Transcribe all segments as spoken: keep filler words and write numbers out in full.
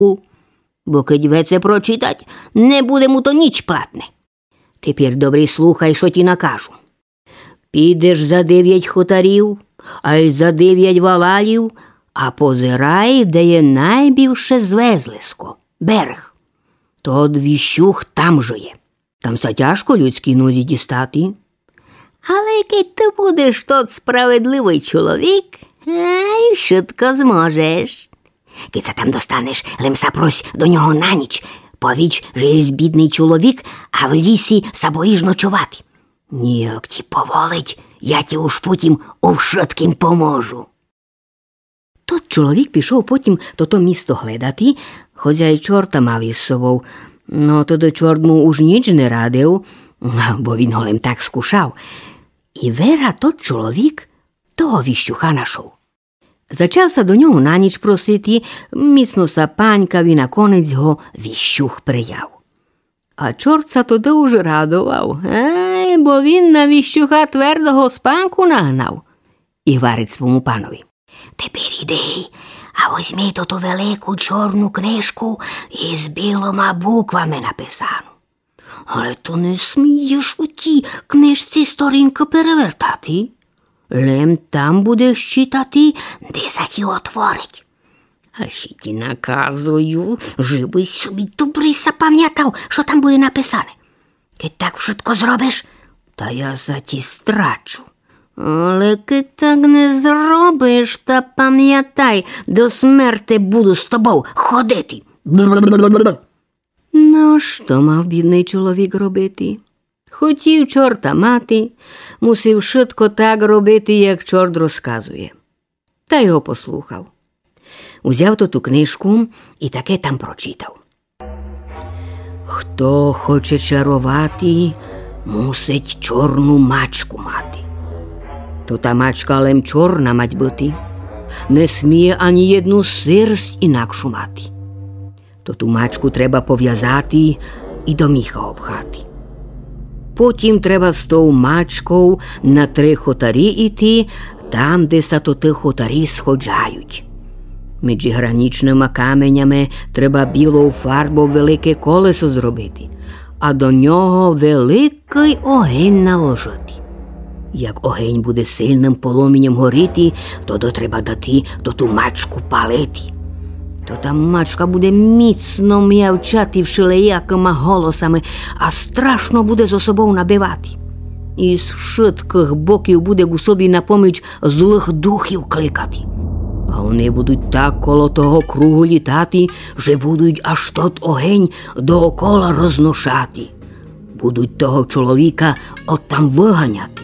бо keď веце прочитать, не буде му то ніч платне. Тепер добре слухай, що ті накажу. Підеш за дев'ять хутарів, а й за дев'ять валалів, а позирай, де є найбільше звезлисько, берег. То Віщух там жиє. Там са тяжко людській нозі дістати. Але keď ти будеш тот справедливий чоловік, ай, швидко зможеш. Keď sa tam dostaneš, лем sa прось до нього на ніч. Повіч, že є бідний чоловік, а в лісі са боїш ночувати. Ніяк ті поволить, я ті уж потім у швидким поможу. Тот чоловік пішов потім то то місто гледати, хоча й чорта мав із собою. Но тоді чорт му уж ніч не радив, бо він голем так скушав. І вера тот чоловік того Віщуха нашов. Зачався до нього на ніч просити, міцно са панькав і на конець го Віщух прияв. А чорт са тоді уже радував, ей, бо він на Віщуха твердого спанку нагнав. І говорить своєму панові: тепер іди, а візьми ту велику чорну книжку із білома буквами написану. Але то не смієш у тій книжці сторінки перевертати. Лем там будеш читати, де за ті отворить. А ще ті наказую, жиби собі добре запам'ятав, що там буде написане. Keď так швидко зробиш, та я за ті страчу. Але keď так не зробиш, та пам'ятай, до смерти буду з тобою ходити. Ну, що мав бідний чоловік робити? Хотів чорта мати, мусив швидко так робити, як чорт розказує. Та його послухав. Узяв то ту книжку і таке там прочитав. Хто хоче чарувати, мусить чорну мачку мати. То та мачка лем чорна мать бути, не сміє ані єдну сирсть інакшу мати. То ту мачку треба пов'язати і до міха обхати. Потім треба з тою мачкою на три хотарі йти, там, де са то ті хотарі сходжають. Між гранічними каменями треба білою фарбою велике колесо зробити, а до нього великий огонь наложити. Як огонь буде сильним полум'ям горіти, то до треба дати до ту мачку палити. То та мачка буде міцно м'явчати všelijakими голосами, а страшно буде з собою набивати. І з všetkих боків буде у собі на поміч злих духів кликати. А вони будуть так коло того кругу літати, що будуть аж тот огонь доокола розношати. Будуть того чоловіка оттам виганяти.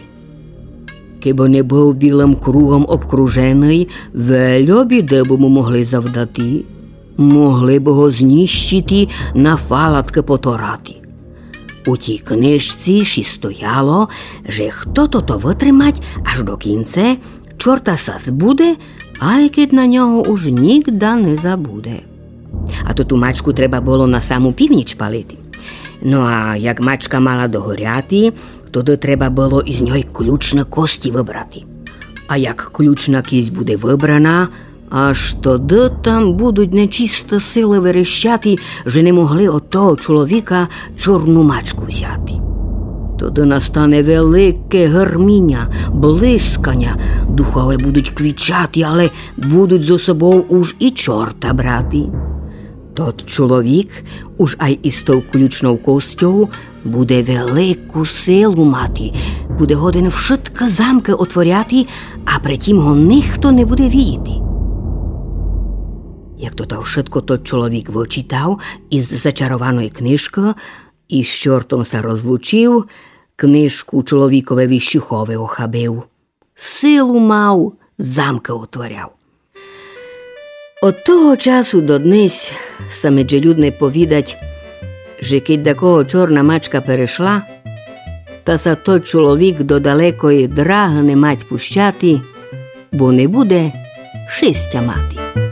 Кебо не був білим кругом обкружений, вельо біди б му могли завдати. Могли б його знищити, на фалатки поторати. У тій книжці ще стояло, що хто то витримать аж до кінця, чорта са збуде, а який на нього уж нікда не забуде. А то ту мачку треба було на саму північ палити. Ну а як мачка мала догоряти, тоді треба було із нього ключні кості вибрати. А як ключна кість буде вибрана, аж тоді там будуть нечисто сили верещати, що не могли от того чоловіка чорну мачку взяти. Тоді настане велике герміння, блискання, духові будуть квічати, але будуть за собою уж і чорта брати. Тот чоловік, уж ай із тою ключною костю, буде велику силу мати, буде годен вшитка замки отворяти, а притім го ніхто не буде видіти. Як то та вшитко тот чоловік вичитав із зачарованої книжки і з чортом се розлучив, книжку чоловікове Віщухове охабив. Силу мав, замки отворяв. От того часу до днесь саме джелюдне повідать, що keď такого чорна мачка перейшла, та са той чоловік до далекої драги не мать пущати, бо не буде шестя мати.